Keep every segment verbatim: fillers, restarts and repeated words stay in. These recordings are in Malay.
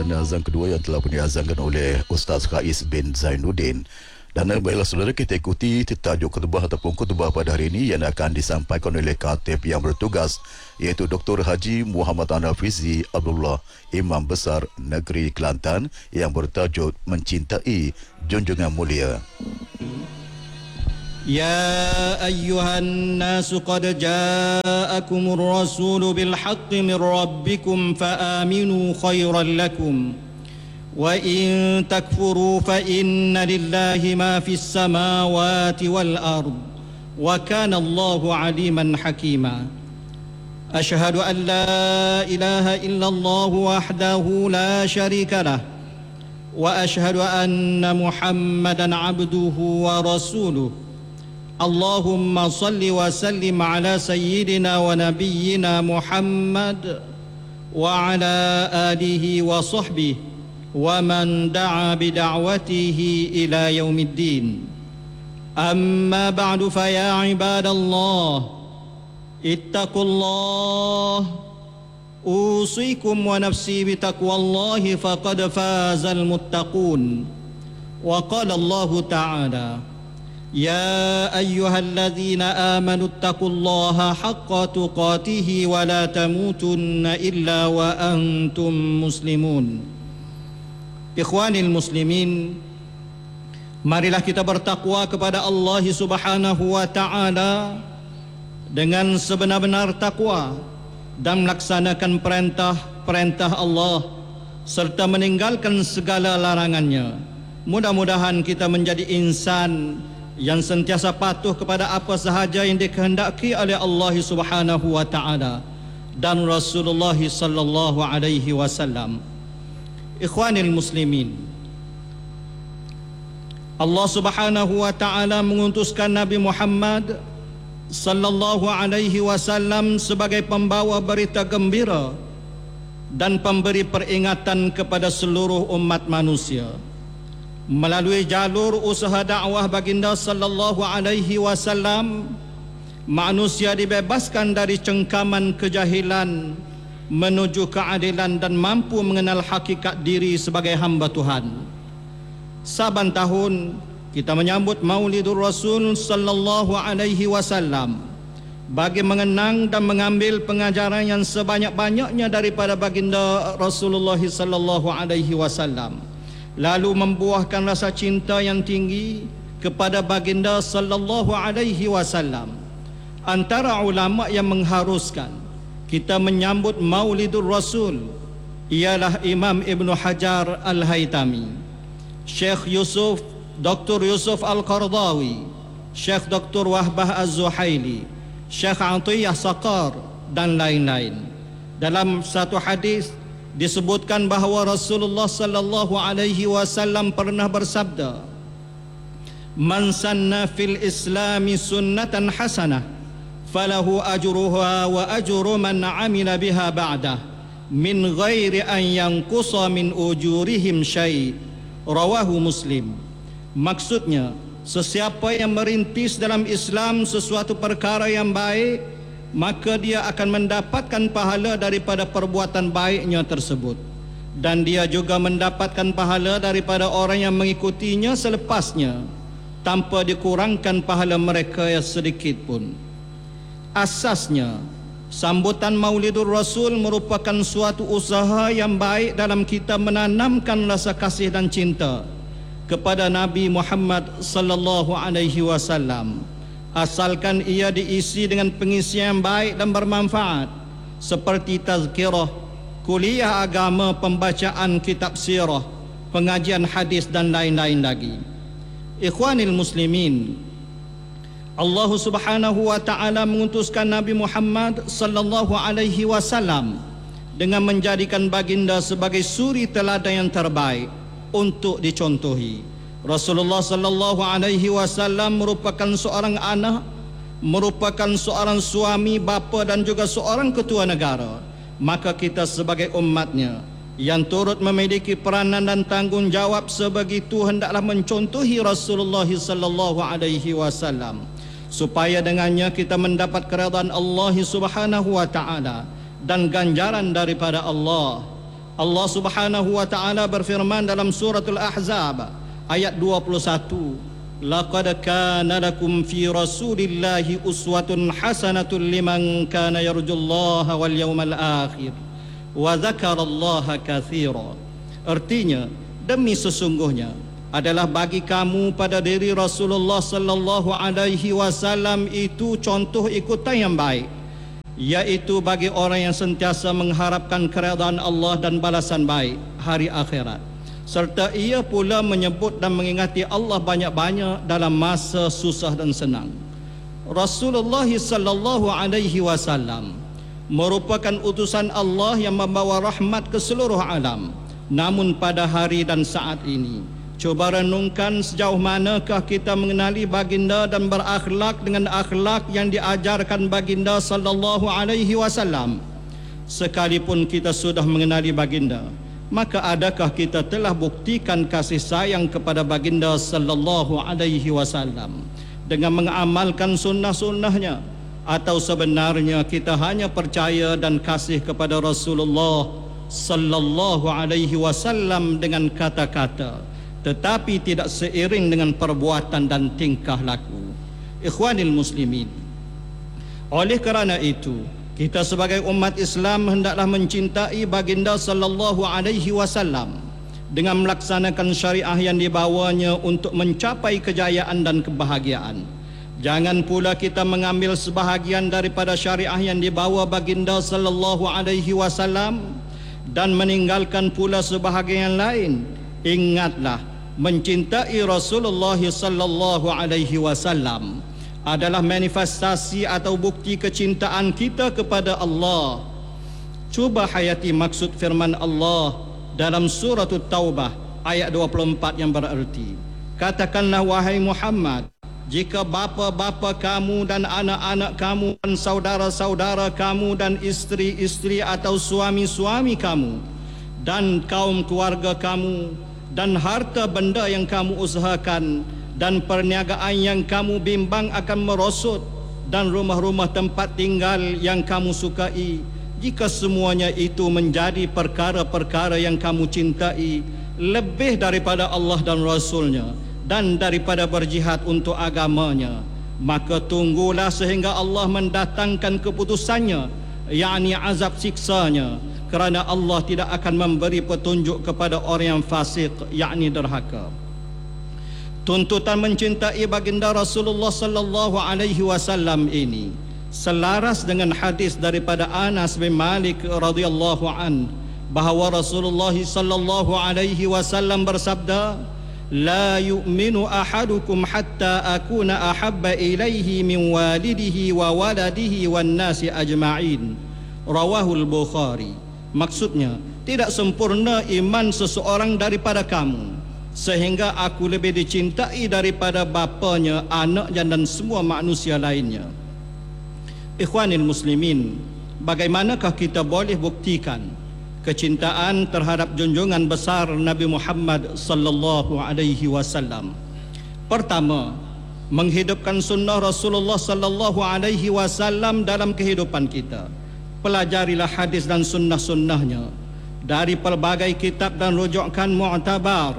dan azan kedua yang telah pun diazankan oleh Ustaz Rais bin Zainuddin. Dan baiklah saudara, kita ikuti tajuk khutbah ataupun khutbah pada hari ini yang akan disampaikan oleh khatib yang bertugas, iaitu Doktor Haji Muhammad Anafizi Abdullah, Imam Besar Negeri Kelantan, yang bertajuk Mencintai Junjungan Mulia. يا أيها الناس قد جاءكم الرسول بالحق من ربكم فآمنوا خيرا لكم وإن تكفروا فإن لله ما في السماوات والأرض وكان الله عليما حكيما أشهد أن لا إله إلا الله وحده لا شريك له وأشهد أن محمدا عبده ورسوله اللهم صل وسلم على سيدنا ونبينا محمد وعلى آله وصحبه ومن دعا بدعوته إلى يوم الدين أما بعد فيا عباد الله اتقوا الله أوصيكم ونفسي بتقوى الله فقد فاز المتقون وقال الله تعالى يا أيها الذين آمنوا اتقوا الله حق تقاته ولا تموتن إلا وأنتم مسلمون. Ikhwanil muslimin, marilah kita bertakwa kepada Allah Subhanahu wa taala dengan sebenar-benar takwa dan melaksanakan perintah-perintah Allah serta meninggalkan segala larangannya. Mudah-mudahan kita menjadi insan yang sentiasa patuh kepada apa sahaja yang dikehendaki oleh Allah Subhanahu wa taala dan Rasulullah sallallahu alaihi wasallam. Ikhwanil muslimin, Allah Subhanahu wa taala mengutuskan Nabi Muhammad sallallahu alaihi wasallam sebagai pembawa berita gembira dan pemberi peringatan kepada seluruh umat manusia. Melalui jalur usaha dakwah baginda sallallahu alaihi wasallam, manusia dibebaskan dari cengkaman kejahilan menuju keadilan dan mampu mengenal hakikat diri sebagai hamba Tuhan. Saban tahun kita menyambut Maulidur Rasul sallallahu alaihi wasallam bagi mengenang dan mengambil pengajaran yang sebanyak-banyaknya daripada baginda Rasulullah sallallahu alaihi wasallam, lalu membuahkan rasa cinta yang tinggi kepada baginda sallallahu alaihi wasallam. Antara ulama yang mengharuskan kita menyambut Maulidur Rasul ialah Imam Ibn Hajar Al-Haytami, Syekh Yusuf, Doktor Yusuf Al-Qardawi, Syekh Doktor Wahbah Az-Zuhaili, Syekh Atiyah Saqar dan lain-lain. Dalam satu hadis disebutkan bahawa Rasulullah sallallahu alaihi wasallam pernah bersabda, "Man sanna fil Islami sunnatan hasanah falahu ajruha wa ajru man 'amila biha ba'dah min ghairi an yanqusa min ujurihim syai'." Rawahu Muslim. Maksudnya, sesiapa yang merintis dalam Islam sesuatu perkara yang baik, maka dia akan mendapatkan pahala daripada perbuatan baiknya tersebut, dan dia juga mendapatkan pahala daripada orang yang mengikutinya selepasnya tanpa dikurangkan pahala mereka yang sedikit pun. Asasnya, sambutan Maulidur Rasul merupakan suatu usaha yang baik dalam kita menanamkan rasa kasih dan cinta kepada Nabi Muhammad sallallahu alaihi wasallam, asalkan ia diisi dengan pengisian yang baik dan bermanfaat seperti tazkirah, kuliah agama, pembacaan kitab sirah, pengajian hadis dan lain-lain lagi. Ikhwanil muslimin, Allah Subhanahu wa taala mengutuskan Nabi Muhammad sallallahu alaihi wasallam dengan menjadikan baginda sebagai suri teladan yang terbaik untuk dicontohi. Rasulullah sallallahu alaihi wasallam merupakan seorang anak, merupakan seorang suami, bapa dan juga seorang ketua negara. Maka kita sebagai umatnya yang turut memiliki peranan dan tanggungjawab sebegitu hendaklah mencontohi Rasulullah sallallahu alaihi wasallam, supaya dengannya kita mendapat keridhaan Allah Subhanahu wa taala dan ganjaran daripada Allah. Allah Subhanahu wa taala berfirman dalam suratul Ahzab ayat dua puluh satu, laqad kana lakum fi rasulillahi uswatun hasanatun liman kana yarjullaha wal yawmal akhir wa dzakarallaha katsira. Artinya, demi sesungguhnya adalah bagi kamu pada diri Rasulullah sallallahu alaihi wasallam itu contoh ikutan yang baik, yaitu bagi orang yang sentiasa mengharapkan keredaan Allah dan balasan baik hari akhirat, serta ia pula menyebut dan mengingati Allah banyak-banyak dalam masa susah dan senang. Rasulullah sallallahu alaihi wasallam merupakan utusan Allah yang membawa rahmat ke seluruh alam. Namun pada hari dan saat ini, cuba renungkan sejauh manakah kita mengenali baginda dan berakhlak dengan akhlak yang diajarkan baginda sallallahu alaihi wasallam. Sekalipun kita sudah mengenali baginda, maka adakah kita telah buktikan kasih sayang kepada baginda sallallahu alaihi wasallam dengan mengamalkan sunnah-sunnahnya, atau sebenarnya kita hanya percaya dan kasih kepada Rasulullah sallallahu alaihi wasallam dengan kata-kata, tetapi tidak seiring dengan perbuatan dan tingkah laku? Ikhwanil muslimin, oleh kerana itu kita sebagai umat Islam hendaklah mencintai baginda sallallahu alaihi wasallam dengan melaksanakan syariah yang dibawanya untuk mencapai kejayaan dan kebahagiaan. Jangan pula kita mengambil sebahagian daripada syariah yang dibawa baginda sallallahu alaihi wasallam dan meninggalkan pula sebahagian lain. Ingatlah, mencintai Rasulullah sallallahu alaihi wasallam adalah manifestasi atau bukti kecintaan kita kepada Allah. Cuba hayati maksud firman Allah dalam surah Taubah ayat dua puluh empat yang bererti, katakanlah wahai Muhammad, jika bapa-bapa kamu dan anak-anak kamu dan saudara-saudara kamu dan istri-istri atau suami-suami kamu dan kaum keluarga kamu dan harta benda yang kamu usahakan dan perniagaan yang kamu bimbang akan merosot dan rumah-rumah tempat tinggal yang kamu sukai, jika semuanya itu menjadi perkara-perkara yang kamu cintai lebih daripada Allah dan Rasulnya dan daripada berjihad untuk agamanya, maka tunggulah sehingga Allah mendatangkan keputusannya, yakni azab siksanya, kerana Allah tidak akan memberi petunjuk kepada orang yang fasik, yakni derhaka. Tuntutan mencintai baginda Rasulullah sallallahu alaihi wasallam ini selaras dengan hadis daripada Anas bin Malik radhiyallahu an, bahawa Rasulullah sallallahu alaihi wasallam bersabda, la yu'minu ahadukum hatta akuna ahabba ilaihi min walidihi wa waladihi wan nasi ajma'in. Rawahul Bukhari. Maksudnya, tidak sempurna iman seseorang daripada kamu sehingga aku lebih dicintai daripada bapanya, anaknya dan semua manusia lainnya. Ikhwanil muslimin, bagaimanakah kita boleh buktikan kecintaan terhadap junjungan besar Nabi Muhammad sallallahu alaihi wasallam? Pertama, menghidupkan sunnah Rasulullah sallallahu alaihi wasallam dalam kehidupan kita. Pelajarilah hadis dan sunnah-sunnahnya dari pelbagai kitab dan rujukan mu'tabar.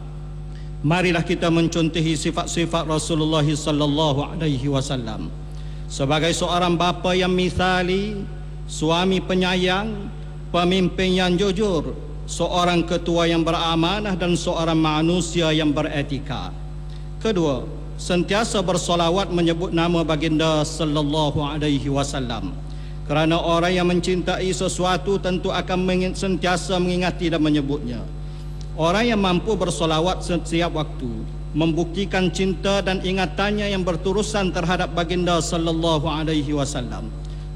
Marilah kita mencontohi sifat-sifat Rasulullah sallallahu alaihi wasallam sebagai seorang bapa yang misali, suami penyayang, pemimpin yang jujur, seorang ketua yang beramanah dan seorang manusia yang beretika. Kedua, sentiasa bersolawat menyebut nama baginda sallallahu alaihi wasallam, kerana orang yang mencintai sesuatu tentu akan sentiasa mengingati dan menyebutnya. Orang yang mampu bersolawat setiap waktu membuktikan cinta dan ingatannya yang berterusan terhadap baginda sallallahu alaihi wasallam.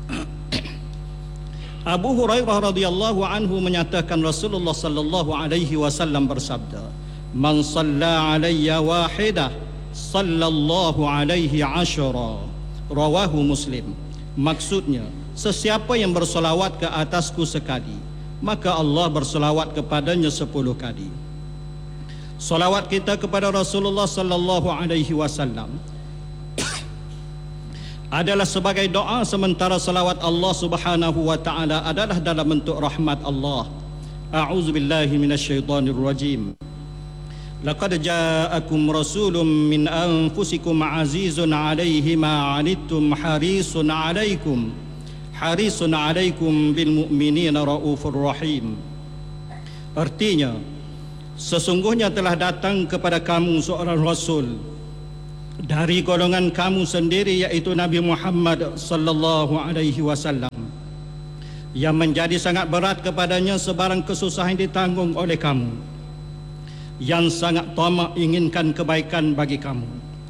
Abu Hurairah radhiyallahu anhu menyatakan Rasulullah sallallahu alaihi wasallam bersabda, "Man shalla alayya wahidah, sallallahu alaihi ashara." Rawahu Muslim. Maksudnya, sesiapa yang bersolawat ke atasku sekali, maka Allah bersolawat kepadanya sepuluh kali. Solawat kita kepada Rasulullah sallallahu alaihi wasallam adalah sebagai doa, sementara salawat Allah subhanahu wa ta'ala adalah dalam bentuk rahmat Allah. A'udzu billahi minasyaitonir rajim. Laqad ja'akum rasulun min anfusikum azizun 'alaihi ma 'anittum harisun 'alaikum harisun 'alaikum bil mu'minina raufur rahim. Artinya, sesungguhnya telah datang kepada kamu seorang rasul dari golongan kamu sendiri, yaitu Nabi Muhammad sallallahu alaihi wasallam, yang menjadi sangat berat kepadanya sebarang kesusahan yang ditanggung oleh kamu, yang sangat tamak inginkan kebaikan bagi kamu.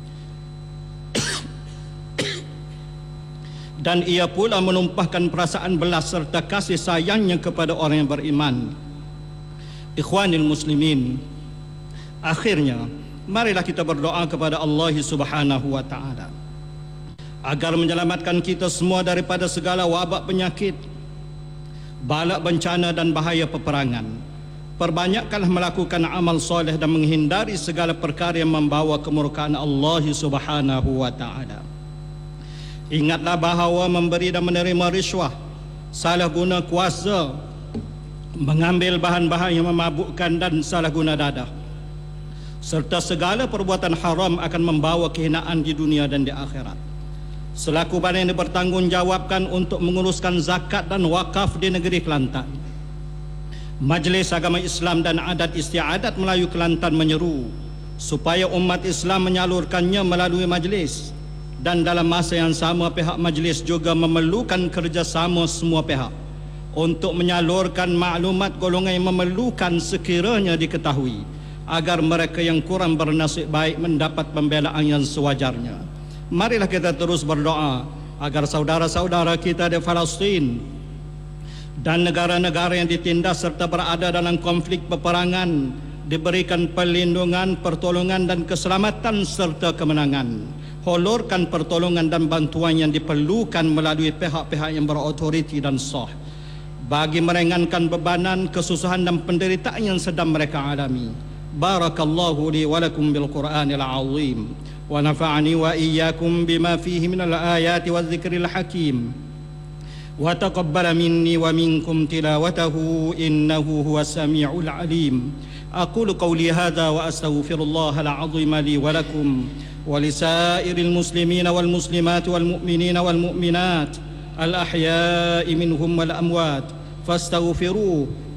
Dan ia pula menumpahkan perasaan belas serta kasih sayangnya kepada orang yang beriman. Ikhwanil muslimin, akhirnya marilah kita berdoa kepada Allah Subhanahu wa taala agar menyelamatkan kita semua daripada segala wabak penyakit, bala bencana dan bahaya peperangan. Perbanyakkanlah melakukan amal soleh dan menghindari segala perkara yang membawa kemurkaan Allah Subhanahu wa taala. Ingatlah bahawa memberi dan menerima riswah, salah guna kuasa, mengambil bahan-bahan yang memabukkan dan salah guna dadah, serta segala perbuatan haram akan membawa kehinaan di dunia dan di akhirat. Selaku badan yang dipertanggungjawabkan untuk menguruskan zakat dan wakaf di negeri Kelantan, Majlis Agama Islam dan Adat Istiadat Melayu Kelantan menyeru supaya umat Islam menyalurkannya melalui majlis, dan dalam masa yang sama pihak majlis juga memerlukan kerjasama semua pihak untuk menyalurkan maklumat golongan yang memerlukan sekiranya diketahui, agar mereka yang kurang bernasib baik mendapat pembelaan yang sewajarnya. Marilah kita terus berdoa agar saudara-saudara kita di Palestin dan negara-negara yang ditindas serta berada dalam konflik peperangan diberikan perlindungan, pertolongan dan keselamatan serta kemenangan. Hulurkan pertolongan dan bantuan yang diperlukan melalui pihak-pihak yang berautoriti dan sah, bagi meringankan bebanan, kesusahan dan penderitaan yang sedang mereka alami. Barakallahu li wa lakum bil Qur'anil azim wa nafa'ani wa iyyakum bima fihi minal ayati waz zikril hakim wa taqabbala minni wa minkum tilawatahu innahu huwas samiul alim. Aqulu qawli hadha wa astaghfirullahal azim li wa lakum wa lisairil muslimina wal muslimat wal mu'minina wal mu'minat al ahya'i minhum wal amwat fastaghfiruhu